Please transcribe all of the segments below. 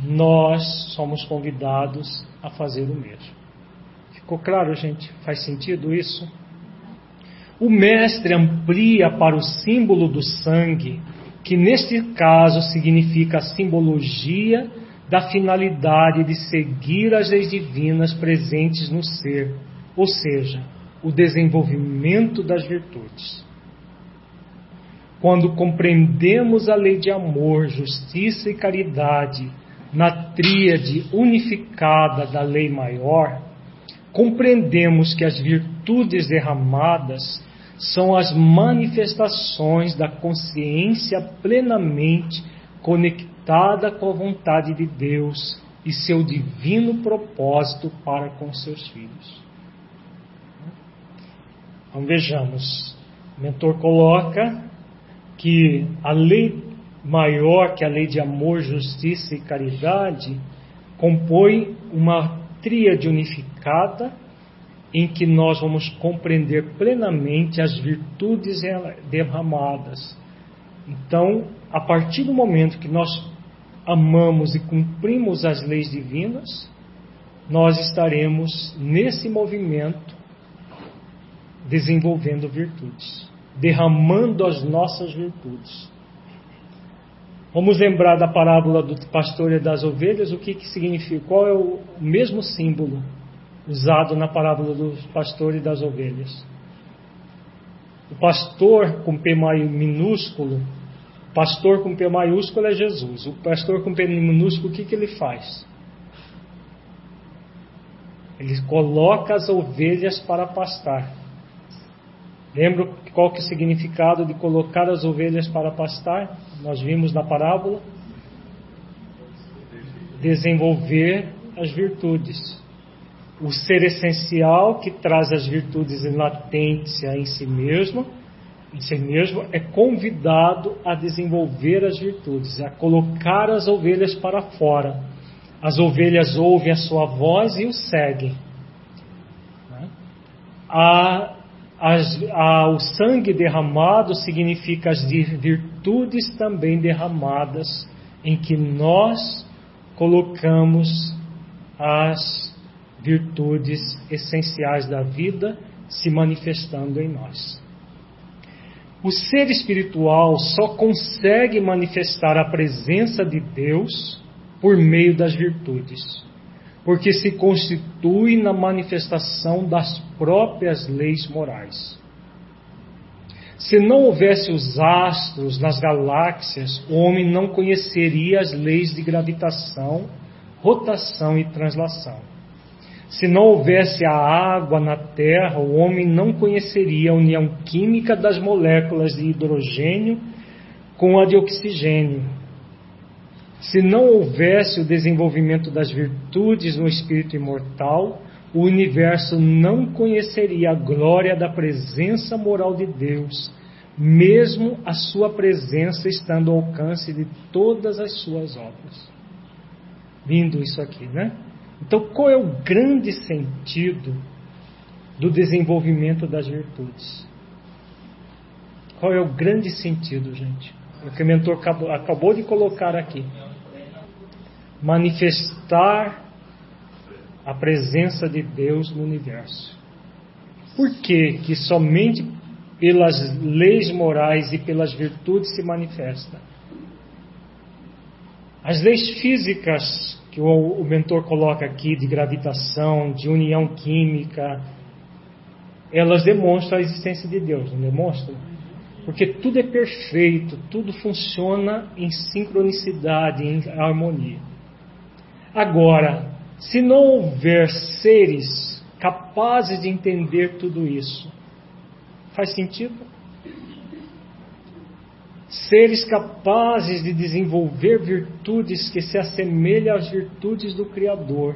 nós somos convidados a fazer o mesmo. Ficou claro, gente? Faz sentido isso? O mestre amplia para o símbolo do sangue, que neste caso significa a simbologia da finalidade de seguir as leis divinas presentes no ser, ou seja, o desenvolvimento das virtudes. Quando compreendemos a lei de amor, justiça e caridade na tríade unificada da lei maior, compreendemos que as virtudes derramadas são as manifestações da consciência plenamente conectada com a vontade de Deus e seu divino propósito para com seus filhos. Então vejamos, o mentor coloca que a lei maior, que a lei de amor, justiça e caridade, compõe uma tríade unificada em que nós vamos compreender plenamente as virtudes derramadas. Então, a partir do momento que nós amamos e cumprimos as leis divinas, nós estaremos nesse movimento desenvolvendo virtudes, derramando as nossas virtudes. Vamos lembrar da parábola do pastor e das ovelhas, o que significa, qual é o mesmo símbolo usado na parábola do pastor e das ovelhas. O pastor com P minúsculo, pastor com P maiúsculo é Jesus. O pastor com P minúsculo, o que ele faz? Ele coloca as ovelhas para pastar. Lembra qual que é o significado de colocar as ovelhas para pastar? Nós vimos na parábola. Desenvolver as virtudes. O ser essencial que traz as virtudes em latência em si mesmo é convidado a desenvolver as virtudes, a colocar as ovelhas para fora. As ovelhas ouvem a sua voz e o seguem. O sangue derramado significa as virtudes também derramadas, em que nós colocamos as virtudes essenciais da vida se manifestando em nós. O ser espiritual só consegue manifestar a presença de Deus por meio das virtudes, porque se constitui na manifestação das próprias leis morais. Se não houvesse os astros nas galáxias, o homem não conheceria as leis de gravitação, rotação e translação. Se não houvesse a água na Terra, o homem não conheceria a união química das moléculas de hidrogênio com a de oxigênio. Se não houvesse o desenvolvimento das virtudes no espírito imortal, o universo não conheceria a glória da presença moral de Deus, mesmo a sua presença estando ao alcance de todas as suas obras. Lindo isso aqui, né? Então, qual é o grande sentido do desenvolvimento das virtudes? Qual é o grande sentido, gente? O que o mentor acabou de colocar aqui. Manifestar a presença de Deus no universo. Por que somente pelas leis morais e pelas virtudes se manifesta? As leis físicas que o mentor coloca aqui, de gravitação, de união química, elas demonstram a existência de Deus, não demonstram? Porque tudo é perfeito, tudo funciona em sincronicidade, em harmonia. Agora, se não houver seres capazes de entender tudo isso, faz sentido? Seres capazes de desenvolver virtudes que se assemelham às virtudes do Criador.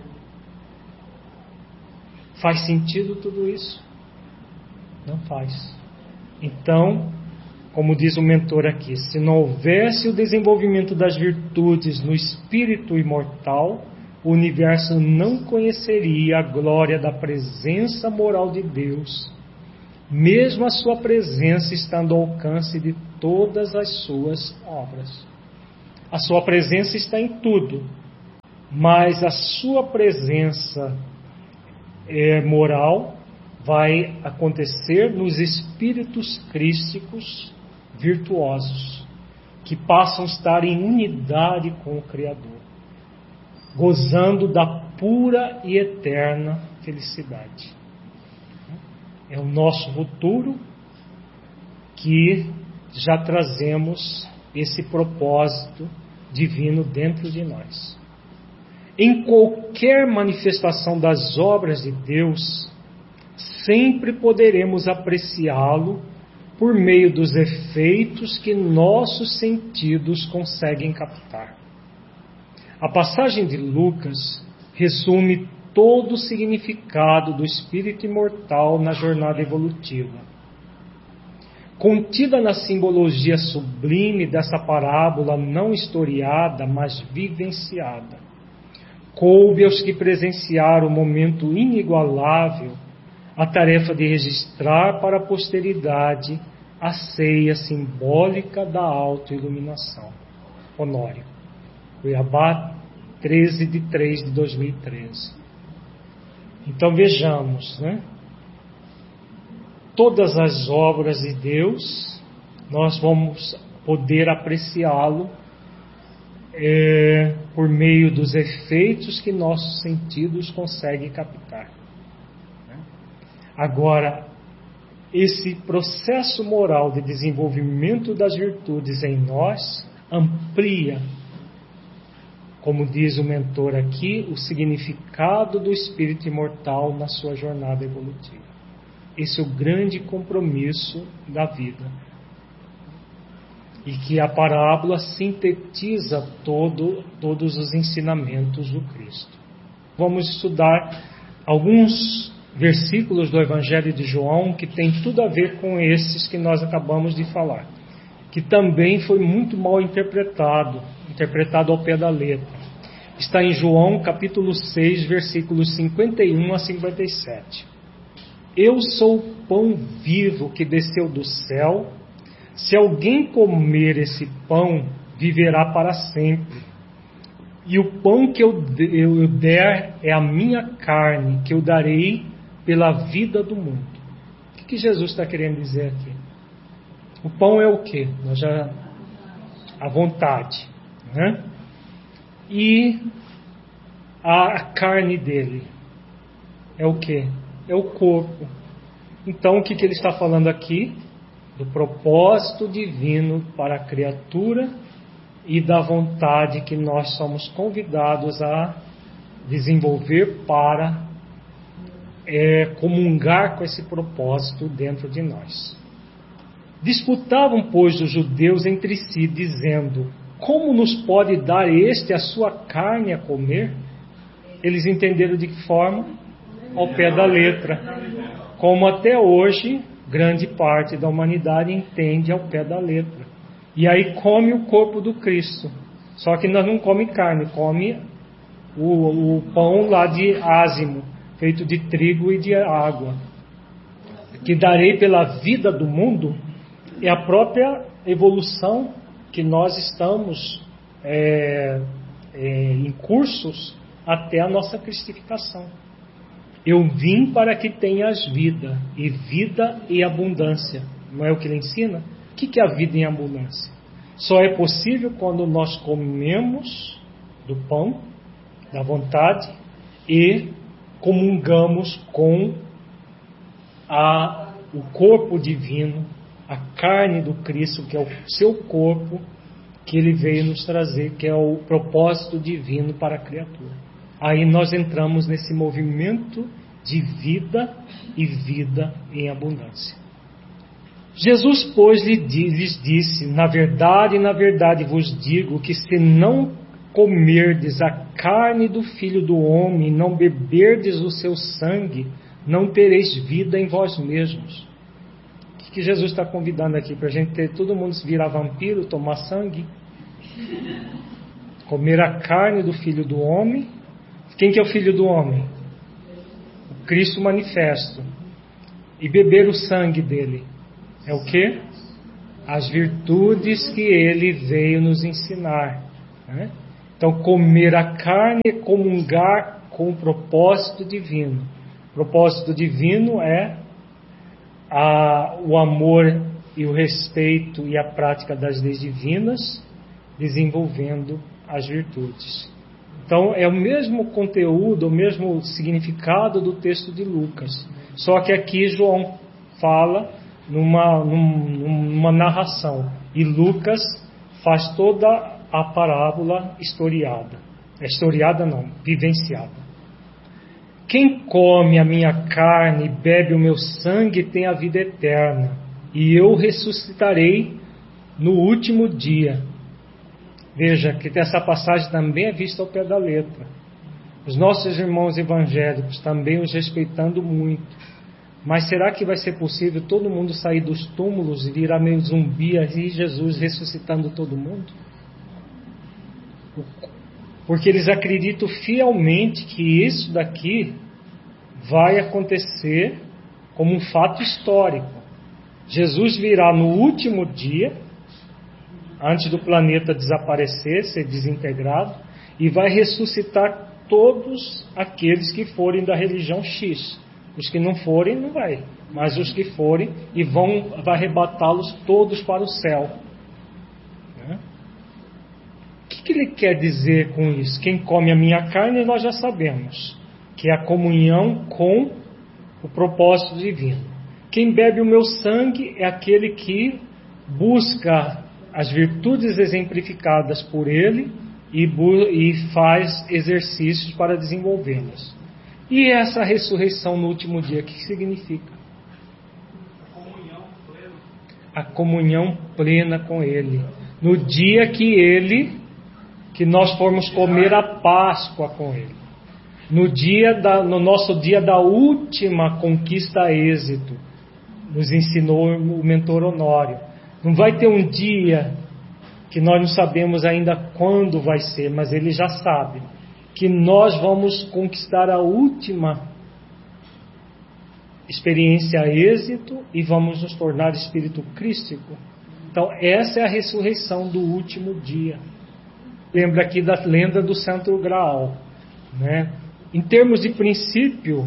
Faz sentido tudo isso? Não faz. Então, como diz o mentor aqui, se não houvesse o desenvolvimento das virtudes no espírito imortal, o universo não conheceria a glória da presença moral de Deus, mesmo a sua presença estando ao alcance de todas as suas obras. A sua presença está em tudo, mas a sua presença moral vai acontecer nos espíritos crísticos virtuosos, que passam a estar em unidade com o Criador, gozando da pura e eterna felicidade. É o nosso futuro, que já trazemos esse propósito divino dentro de nós. Em qualquer manifestação das obras de Deus, sempre poderemos apreciá-lo por meio dos efeitos que nossos sentidos conseguem captar. A passagem de Lucas resume todo o significado do espírito imortal na jornada evolutiva. Contida na simbologia sublime dessa parábola não historiada, mas vivenciada, coube aos que presenciaram o momento inigualável a tarefa de registrar para a posteridade a ceia simbólica da autoiluminação. Honório, Cuiabá, 13/3/2013. Então vejamos, todas as obras de Deus, nós vamos poder apreciá-lo por meio dos efeitos que nossos sentidos conseguem captar. Agora, esse processo moral de desenvolvimento das virtudes em nós amplia, como diz o mentor aqui, o significado do espírito imortal na sua jornada evolutiva. Esse é o grande compromisso da vida. E que a parábola sintetiza todos os ensinamentos do Cristo. Vamos estudar alguns versículos do Evangelho de João que tem tudo a ver com esses que nós acabamos de falar, que também foi muito mal interpretado ao pé da letra. Está em João capítulo 6, versículos 51 a 57. Eu sou o pão vivo que desceu do céu. Se alguém comer esse pão, viverá para sempre. E o pão que eu der é a minha carne, que eu darei pela vida do mundo. O que Jesus está querendo dizer aqui? O pão é o quê? A vontade. E a carne dele é o quê? É o corpo. Então o que ele está falando aqui? Do propósito divino para a criatura e da vontade que nós somos convidados a desenvolver para comungar com esse propósito dentro de nós. Disputavam, pois, os judeus entre si, dizendo: como nos pode dar este a sua carne a comer? Eles entenderam de que forma? Ao pé da letra. Como até hoje, grande parte da humanidade entende ao pé da letra. E aí come o corpo do Cristo. Só que nós não come carne, come o pão lá de ázimo, feito de trigo e de água. Que darei pela vida do mundo é a própria evolução que nós estamos em cursos até a nossa cristificação. Eu vim para que tenhas vida, e vida e abundância. Não é o que ele ensina? O que é a vida em abundância? Só é possível quando nós comemos do pão, da vontade, e comungamos com o corpo divino, a carne do Cristo, que é o seu corpo, que ele veio nos trazer, que é o propósito divino para a criatura. Aí nós entramos nesse movimento de vida e vida em abundância. Jesus, pois, lhes disse: na verdade vos digo que se não comerdes a carne do Filho do Homem e não beberdes o seu sangue, não tereis vida em vós mesmos. O que Jesus está convidando aqui? Para a gente ter todo mundo se virar vampiro, tomar sangue? Comer a carne do Filho do Homem. Quem que é o Filho do Homem? O Cristo manifesto. E beber o sangue dele. É o quê? As virtudes que ele veio nos ensinar. Então, comer a carne é comungar com o propósito divino. O propósito divino é o amor e o respeito e a prática das leis divinas, desenvolvendo as virtudes. Então, é o mesmo conteúdo, o mesmo significado do texto de Lucas. Só que aqui João fala numa narração. E Lucas faz toda a parábola historiada. Historiada não, vivenciada. Quem come a minha carne e bebe o meu sangue tem a vida eterna, e eu ressuscitarei no último dia. Veja que essa passagem também é vista ao pé da letra. Os nossos irmãos evangélicos também os respeitando muito. Mas será que vai ser possível todo mundo sair dos túmulos e virar meio zumbi e Jesus ressuscitando todo mundo? Porque eles acreditam fielmente que isso daqui vai acontecer como um fato histórico. Jesus virá no último dia, antes do planeta desaparecer, ser desintegrado, e vai ressuscitar todos aqueles que forem da religião X. Os que não forem, não vai. Mas os que forem, e vai arrebatá-los todos para o céu. O que ele quer dizer com isso? Quem come a minha carne, nós já sabemos, que é a comunhão com o propósito divino. Quem bebe o meu sangue é aquele que busca as virtudes exemplificadas por ele e faz exercícios para desenvolvê-las. E essa ressurreição no último dia, o que significa? A comunhão plena com ele. No dia que nós formos comer a Páscoa com ele. No nosso dia da última conquista a êxito, nos ensinou o mentor Honório. Não vai ter um dia que nós não sabemos ainda quando vai ser, mas ele já sabe que nós vamos conquistar a última experiência a êxito e vamos nos tornar espírito crístico. Então essa é a ressurreição do último dia. Lembra aqui da lenda do Santo Graal, né? Em termos de princípio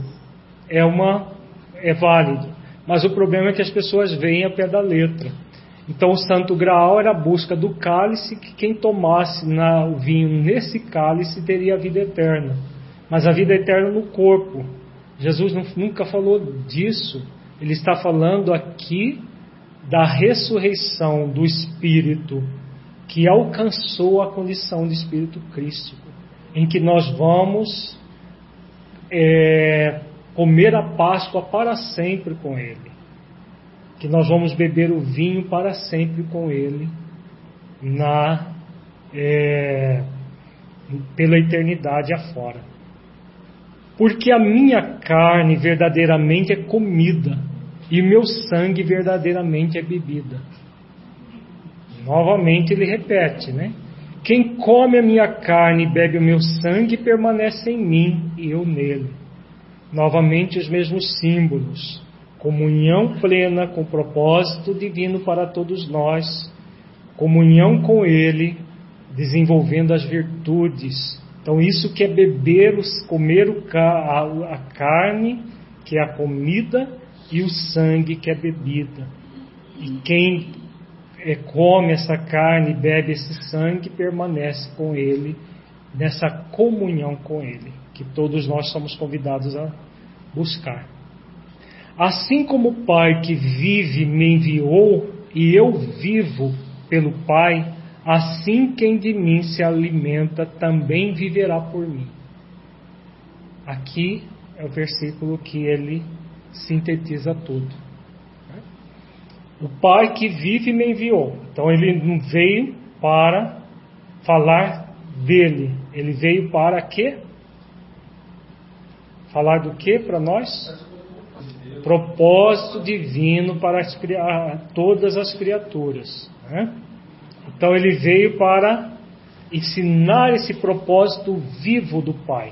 é válido, mas o problema é que as pessoas veem a pé da letra. Então o Santo Graal era a busca do cálice, que quem tomasse o vinho nesse cálice teria a vida eterna, mas a vida eterna no corpo. Jesus nunca falou disso. Ele está falando aqui da ressurreição do Espírito que alcançou a condição de Espírito crístico, em que nós vamos comer a Páscoa para sempre com Ele, que nós vamos beber o vinho para sempre com Ele pela eternidade afora. Porque a minha carne verdadeiramente é comida e meu sangue verdadeiramente é bebida. Novamente ele repete, né? Quem come a minha carne e bebe o meu sangue permanece em mim e eu nele. Novamente os mesmos símbolos. Comunhão plena com o propósito divino para todos nós. Comunhão com Ele, desenvolvendo as virtudes. Então isso que é comer a carne, que é a comida, e o sangue, que é a bebida. E quem come essa carne e bebe esse sangue, permanece com Ele, nessa comunhão com Ele, que todos nós somos convidados a buscar. Assim como o Pai que vive me enviou, e eu vivo pelo Pai, assim quem de mim se alimenta também viverá por mim. Aqui é o versículo que ele sintetiza tudo. O Pai que vive me enviou. Então ele não veio para falar dele. Ele veio para quê? Falar do quê para nós? Propósito divino para todas as criaturas. Né? Então ele veio para ensinar esse propósito vivo do Pai.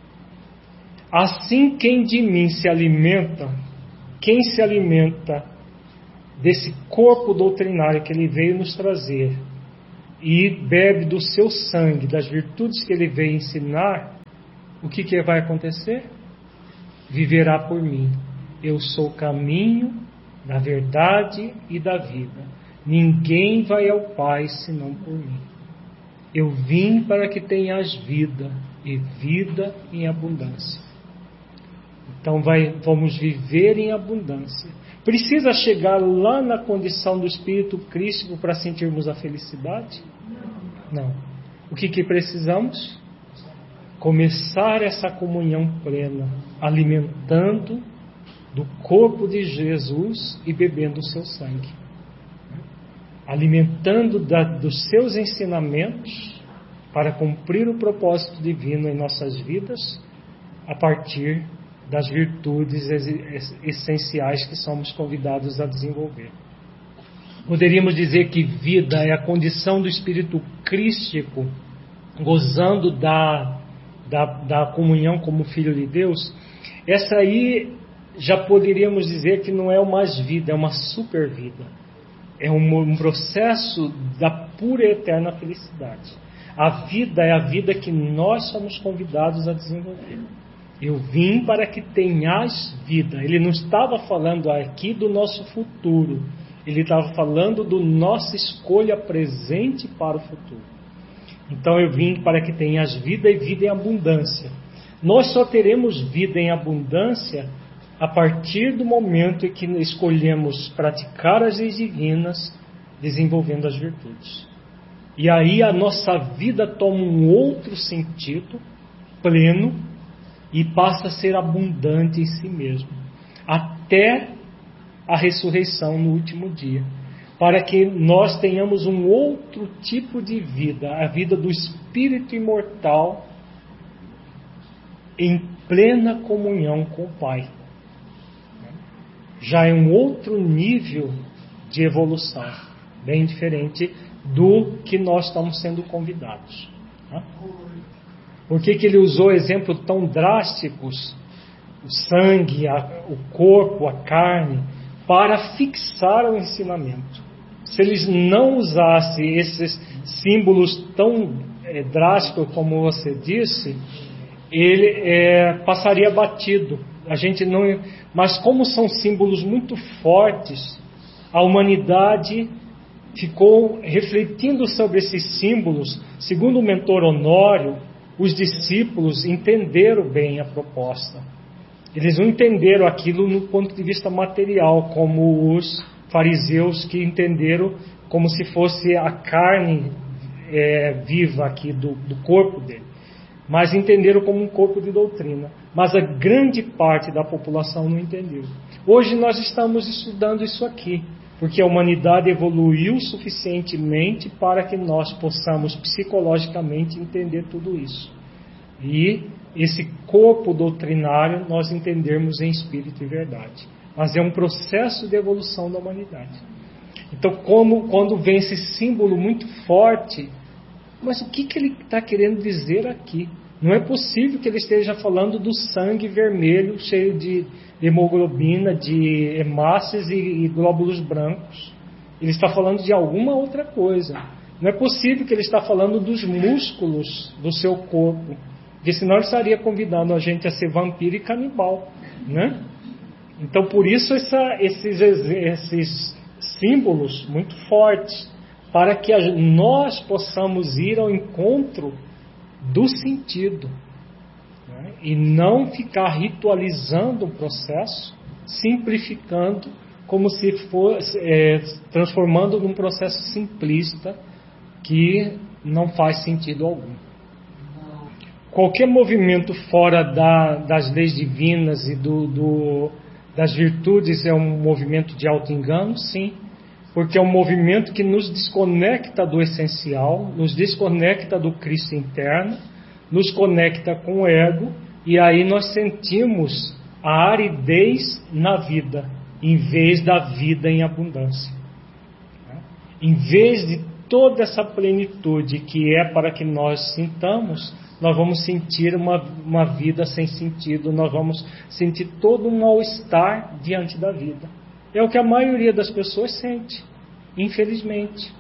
Assim quem de mim se alimenta, quem se alimenta desse corpo doutrinário que ele veio nos trazer, e bebe do seu sangue, das virtudes que ele veio ensinar, o que vai acontecer? Viverá por mim. Eu sou o caminho, da verdade e da vida. Ninguém vai ao Pai senão por mim. Eu vim para que tenhas vida, e vida em abundância. Então vamos viver em abundância. Precisa chegar lá na condição do Espírito Crístico para sentirmos a felicidade? Não. O que precisamos? Começar essa comunhão plena, alimentando do corpo de Jesus e bebendo o seu sangue. Alimentando dos seus ensinamentos para cumprir o propósito divino em nossas vidas, a partir das virtudes essenciais que somos convidados a desenvolver. Poderíamos dizer que vida é a condição do Espírito Crístico, gozando da comunhão como Filho de Deus. Essa aí já poderíamos dizer que não é mais vida, é uma super vida. É um processo da pura e eterna felicidade. A vida é a vida que nós somos convidados a desenvolver. Eu vim para que tenhas vida. Ele não estava falando aqui do nosso futuro. Ele estava falando do nossa escolha presente para o futuro. Então eu vim para que tenhas vida e vida em abundância. Nós só teremos vida em abundância a partir do momento em que escolhemos praticar as leis divinas, desenvolvendo as virtudes. E aí a nossa vida toma um outro sentido pleno e passa a ser abundante em si mesmo, até a ressurreição no último dia, para que nós tenhamos um outro tipo de vida, a vida do Espírito imortal, em plena comunhão com o Pai. Já é um outro nível de evolução, bem diferente do que nós estamos sendo convidados. Por que ele usou exemplos tão drásticos, o sangue, o corpo, a carne, para fixar o ensinamento? Se eles não usassem esses símbolos tão drásticos como você disse, ele passaria batido. A gente não, mas como são símbolos muito fortes, a humanidade ficou refletindo sobre esses símbolos. Segundo o mentor Honório, os discípulos entenderam bem a proposta. Eles não entenderam aquilo no ponto de vista material, como os fariseus, que entenderam como se fosse a carne viva aqui do corpo dele, mas entenderam como um corpo de doutrina. Mas a grande parte da população não entendeu. Hoje nós estamos estudando isso aqui, porque a humanidade evoluiu suficientemente para que nós possamos psicologicamente entender tudo isso. E esse corpo doutrinário nós entendermos em espírito e verdade. Mas é um processo de evolução da humanidade. Então, quando vem esse símbolo muito forte, mas o que ele está querendo dizer aqui? Não é possível que ele esteja falando do sangue vermelho cheio de hemoglobina, de hemácias e glóbulos brancos. Ele está falando de alguma outra coisa. Não é possível que ele está falando dos músculos do seu corpo, porque senão ele estaria convidando a gente a ser vampiro e canibal, né? Então, por isso esses símbolos muito fortes, para que nós possamos ir ao encontro do sentido, né? E não ficar ritualizando o processo, simplificando, como se fosse transformando num processo simplista que não faz sentido algum. Qualquer movimento fora das leis divinas e das virtudes é um movimento de auto-engano, sim, porque é um movimento que nos desconecta do essencial, nos desconecta do Cristo interno, nos conecta com o ego, e aí nós sentimos a aridez na vida, em vez da vida em abundância. Em vez de toda essa plenitude que é para que nós sintamos, nós vamos sentir uma vida sem sentido, nós vamos sentir todo um mal-estar diante da vida. É o que a maioria das pessoas sente, infelizmente.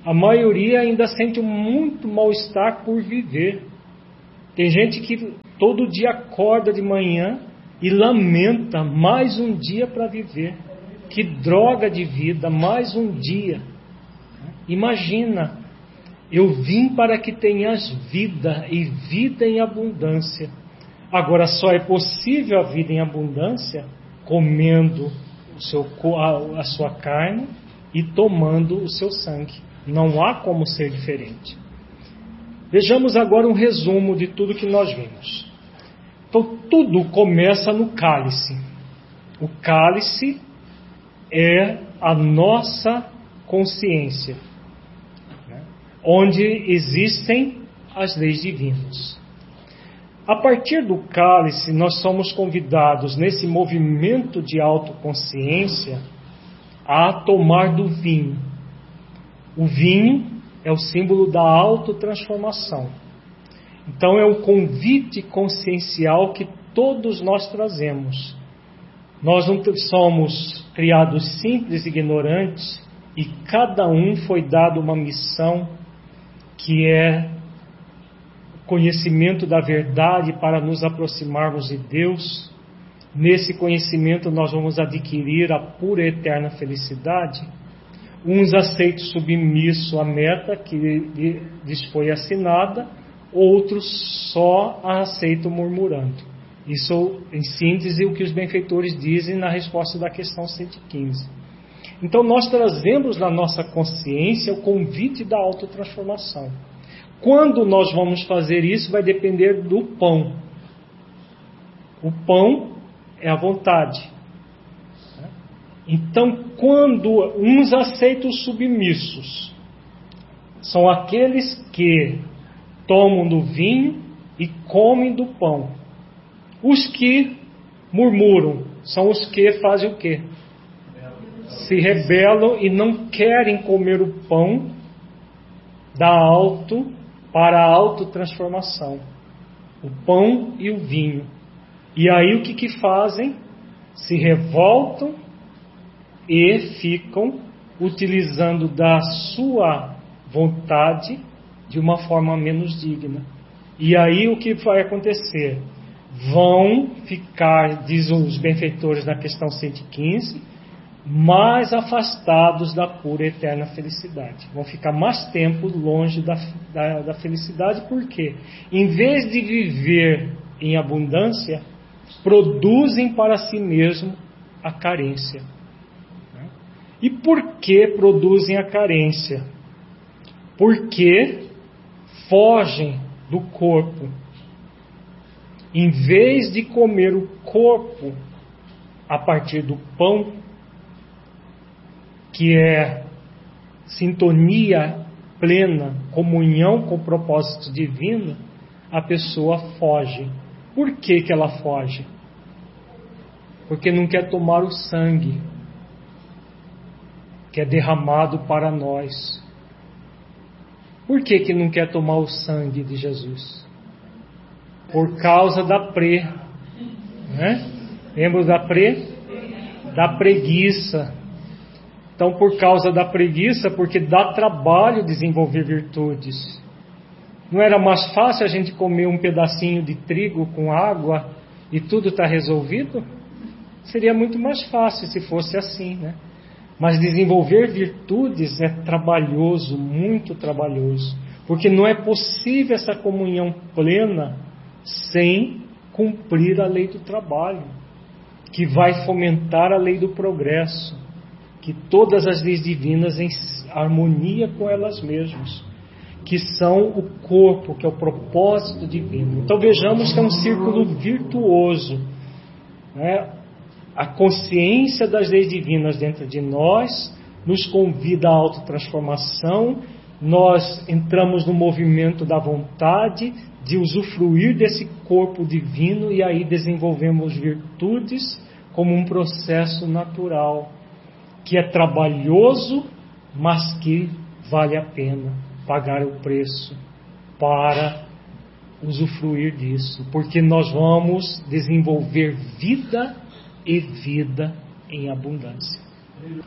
A maioria ainda sente muito mal-estar por viver. Tem gente que todo dia acorda de manhã e lamenta mais um dia para viver. Que droga de vida, mais um dia. Imagina, eu vim para que tenhas vida e vida em abundância. Agora só é possível a vida em abundância comendo a sua carne e tomando o seu sangue. Não há como ser diferente. Vejamos agora um resumo de tudo que nós vimos. Então, tudo começa no cálice. O cálice é a nossa consciência, né? Onde existem as leis divinas. A partir do cálice, nós somos convidados, nesse movimento de autoconsciência, a tomar do vinho. O vinho é o símbolo da autotransformação. Então é um convite consciencial que todos nós trazemos. Nós não somos criados simples e ignorantes, e cada um foi dado uma missão que é o conhecimento da verdade para nos aproximarmos de Deus. Nesse conhecimento nós vamos adquirir a pura e eterna felicidade. Uns aceitam submisso à meta que lhes foi assinada, outros só a aceitam murmurando. Isso, em síntese, o que os benfeitores dizem na resposta da questão 115. Então, nós trazemos na nossa consciência o convite da autotransformação. Quando nós vamos fazer isso, vai depender do pão. O pão é a vontade. Então, quando uns aceitam os submissos, são aqueles que tomam do vinho e comem do pão. Os que murmuram são os que fazem o quê? Se rebelam e não querem comer o pão para a autotransformação. O pão e o vinho. E aí o que fazem? Se revoltam e ficam utilizando da sua vontade de uma forma menos digna. E aí o que vai acontecer? Vão ficar, diz os benfeitores na questão 115, mais afastados da pura e eterna felicidade. Vão ficar mais tempo longe da felicidade, porque em vez de viver em abundância, produzem para si mesmo a carência. E por que produzem a carência? Porque fogem do corpo. Em vez de comer o corpo a partir do pão, que é sintonia plena, comunhão com o propósito divino, a pessoa foge. Por que ela foge? Porque não quer tomar o sangue que é derramado para nós. Por que não quer tomar o sangue de Jesus? Por causa da né? Lembra da Da preguiça. Então, por causa da preguiça, porque dá trabalho desenvolver virtudes. Não era mais fácil a gente comer um pedacinho de trigo com água e tudo está resolvido? Seria muito mais fácil se fosse assim, né? Mas desenvolver virtudes é trabalhoso, muito trabalhoso, porque não é possível essa comunhão plena sem cumprir a lei do trabalho, que vai fomentar a lei do progresso, que todas as leis divinas em harmonia com elas mesmas, que são o corpo, que é o propósito divino. Então vejamos que é um círculo virtuoso, né? A consciência das leis divinas dentro de nós nos convida à autotransformação. Nós entramos no movimento da vontade de usufruir desse corpo divino e aí desenvolvemos virtudes como um processo natural, que é trabalhoso, mas que vale a pena pagar o preço para usufruir disso, porque nós vamos desenvolver vida e vida em abundância.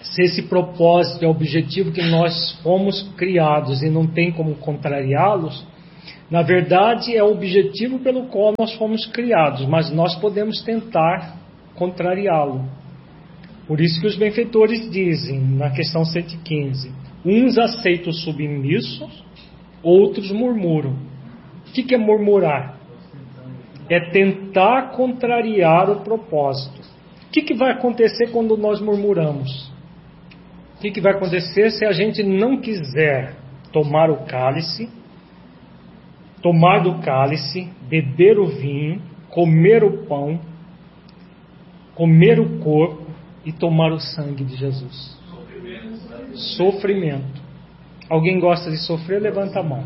se esse propósito é o objetivo que nós fomos criados e não tem como contrariá-los, na verdade é o objetivo pelo qual nós fomos criados, mas nós podemos tentar contrariá-lo. Por isso que os benfeitores dizem, na questão 115, uns aceitam submissos, outros murmuram. O que é murmurar? É tentar contrariar o propósito. O que vai acontecer quando nós murmuramos? O que vai acontecer se a gente não quiser tomar do cálice, beber o vinho, comer o pão, comer o corpo e tomar o sangue de Jesus? Sofrimento. Alguém gosta de sofrer? Levanta a mão.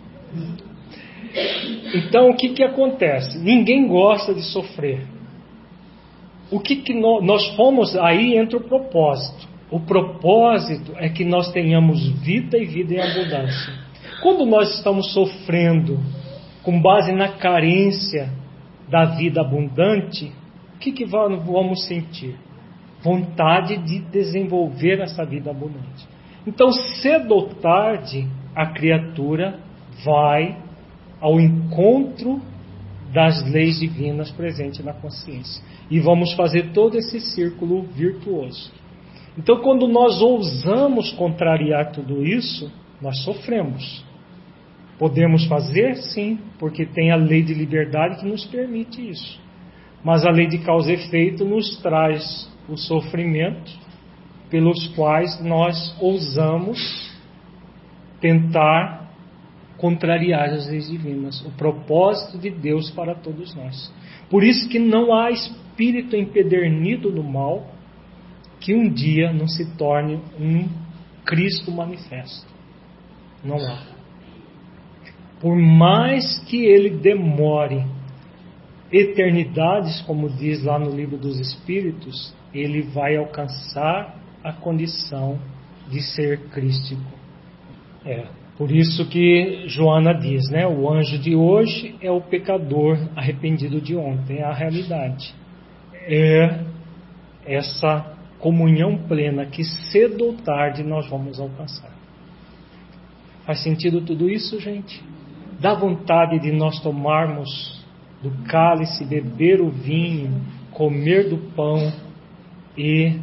Então, o que acontece? Ninguém gosta de sofrer. O que nós fomos, aí entra o propósito. O propósito é que nós tenhamos vida e vida em abundância. Quando nós estamos sofrendo com base na carência da vida abundante, o que vamos sentir? Vontade de desenvolver essa vida abundante. Então, cedo ou tarde, a criatura vai ao encontro das leis divinas presentes na consciência. E vamos fazer todo esse círculo virtuoso. Então, quando nós ousamos contrariar tudo isso, nós sofremos. Podemos fazer? Sim, porque tem a lei de liberdade que nos permite isso. Mas a lei de causa e efeito nos traz o sofrimento pelos quais nós ousamos tentar contrariar as leis divinas, o propósito de Deus para todos nós. Por isso que não há espírito empedernido no mal que um dia não se torne um Cristo manifesto. Não há. Por mais que ele demore eternidades, como diz lá no Livro dos Espíritos, ele vai alcançar a condição de ser crístico. Por isso que Joana diz, né? O anjo de hoje é o pecador arrependido de ontem. É a realidade. É essa comunhão plena que cedo ou tarde nós vamos alcançar. Faz sentido tudo isso, gente? Dá vontade de nós tomarmos do cálice, beber o vinho, comer do pão e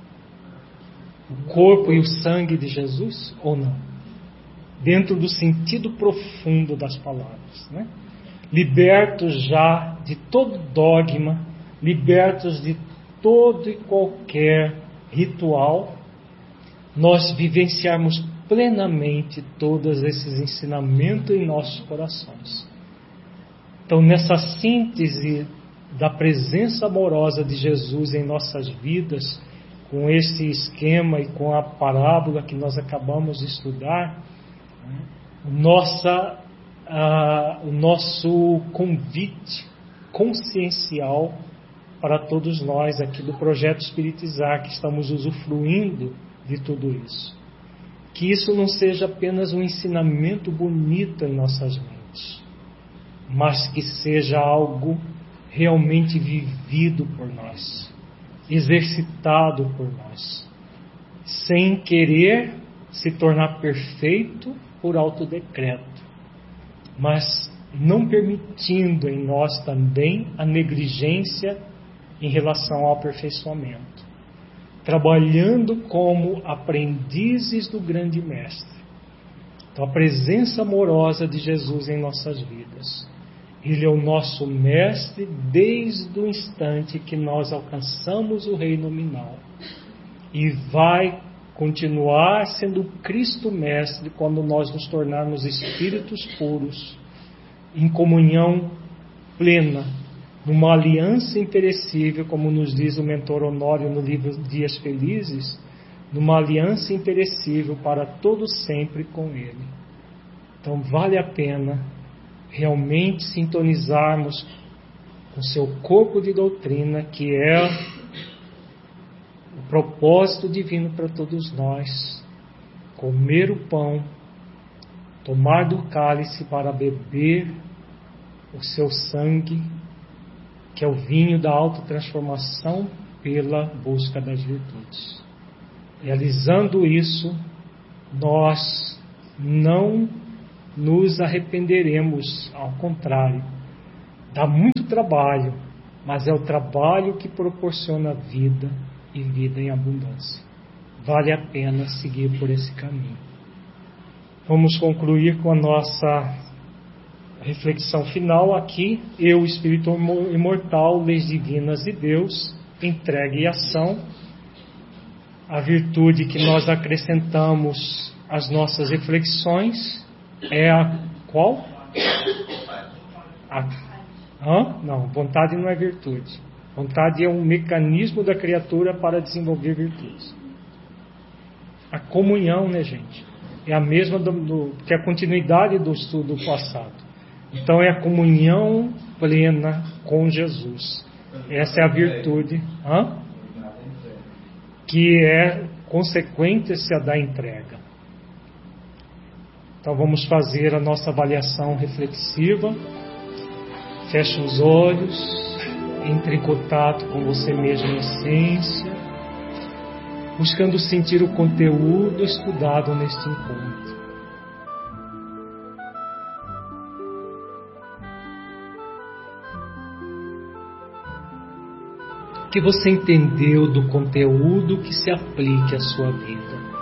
o corpo e o sangue de Jesus, ou não? Dentro do sentido profundo das palavras, né? Libertos já de todo dogma, libertos de todo e qualquer ritual, nós vivenciarmos plenamente todos esses ensinamentos em nossos corações. Então, nessa síntese da presença amorosa de Jesus em nossas vidas, com esse esquema e com a parábola que nós acabamos de estudar, o nosso convite consciencial para todos nós aqui do Projeto Espiritizar, que estamos usufruindo de tudo isso. Que isso não seja apenas um ensinamento bonito em nossas mentes, mas que seja algo realmente vivido por nós, exercitado por nós, sem querer se tornar perfeito por autodecreto, mas não permitindo em nós também a negligência em relação ao aperfeiçoamento, trabalhando como aprendizes do grande mestre. Então, a presença amorosa de Jesus em nossas vidas. Ele é o nosso mestre desde o instante que nós alcançamos o reino nominal. E vai continuar sendo o Cristo mestre quando nós nos tornarmos espíritos puros, em comunhão plena, numa aliança imperecível, como nos diz o mentor Honório no livro Dias Felizes, numa aliança imperecível para todo sempre com Ele. Então vale a pena realmente sintonizarmos com seu corpo de doutrina, que é o propósito divino para todos nós, comer o pão, tomar do cálice para beber o seu sangue, que é o vinho da autotransformação pela busca das virtudes. Realizando isso, nós não nos arrependeremos, ao contrário. Dá muito trabalho, mas é o trabalho que proporciona vida e vida em abundância. Vale a pena seguir por esse caminho. Vamos concluir com a nossa reflexão final aqui. Eu, Espírito imortal, leis divinas de Deus, entregue e ação. A virtude que nós acrescentamos às nossas reflexões é a qual? Não, vontade não é virtude. Vontade é um mecanismo da criatura para desenvolver virtudes. A comunhão, né, gente? É a mesma que a continuidade do estudo passado. Então é a comunhão plena com Jesus. Essa é a virtude. Que é consequência da entrega. Então vamos fazer a nossa avaliação reflexiva. Feche os olhos, entre em contato com você mesmo em essência, buscando sentir o conteúdo estudado neste encontro. O que você entendeu do conteúdo que se aplique à sua vida?